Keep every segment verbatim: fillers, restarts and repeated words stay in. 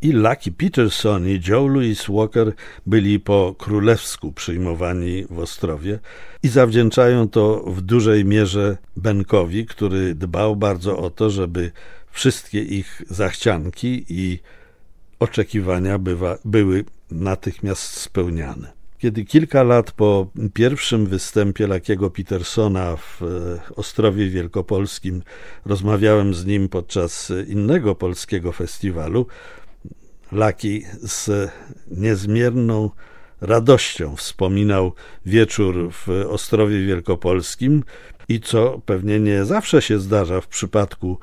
I Lucky Peterson i Joe Louis Walker byli po królewsku przyjmowani w Ostrowie i zawdzięczają to w dużej mierze Benkowi, który dbał bardzo o to, żeby wszystkie ich zachcianki i oczekiwania bywa, były natychmiast spełniane. Kiedy kilka lat po pierwszym występie Lucky'ego Petersona w Ostrowie Wielkopolskim rozmawiałem z nim podczas innego polskiego festiwalu, Lucky z niezmierną radością wspominał wieczór w Ostrowie Wielkopolskim i co pewnie nie zawsze się zdarza w przypadku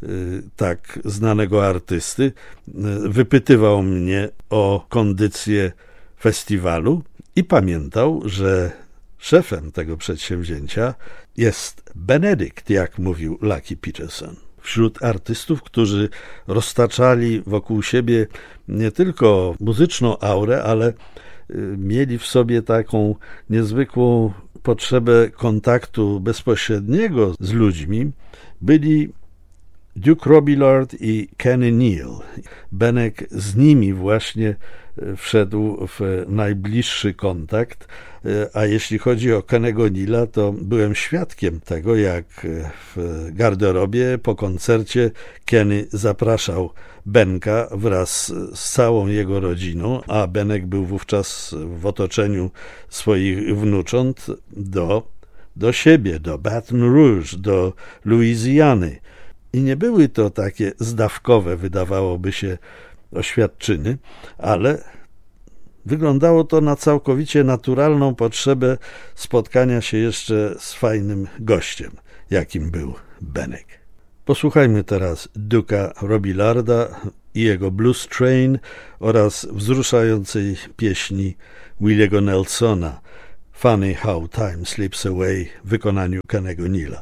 tak znanego artysty, wypytywał mnie o kondycję festiwalu i pamiętał, że szefem tego przedsięwzięcia jest Benedict, jak mówił Lucky Peterson. Wśród artystów, którzy roztaczali wokół siebie nie tylko muzyczną aurę, ale mieli w sobie taką niezwykłą potrzebę kontaktu bezpośredniego z ludźmi, byli Duke Robillard i Kenny Neal. Benek z nimi właśnie wszedł w najbliższy kontakt, a jeśli chodzi o Kennego Neala, to byłem świadkiem tego, jak w garderobie po koncercie Kenny zapraszał Benka wraz z całą jego rodziną, a Benek był wówczas w otoczeniu swoich wnucząt do, do siebie, do Baton Rouge, do Luizjany. I nie były to takie zdawkowe, wydawałoby się, oświadczyny, ale wyglądało to na całkowicie naturalną potrzebę spotkania się jeszcze z fajnym gościem, jakim był Benek. Posłuchajmy teraz Duke'a Robillarda i jego Blues Train oraz wzruszającej pieśni Williego Nelsona Funny How Time Slips Away w wykonaniu Kennego Neala.